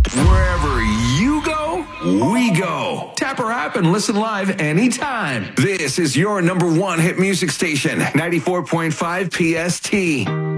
Wherever you go, we go. Tap our app and listen live anytime. This is your number one hit music station, 94.5 PST.